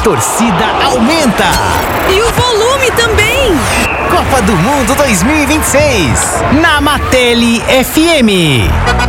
torcida aumenta. E o volume também. Copa do Mundo 2026, na Matele FM.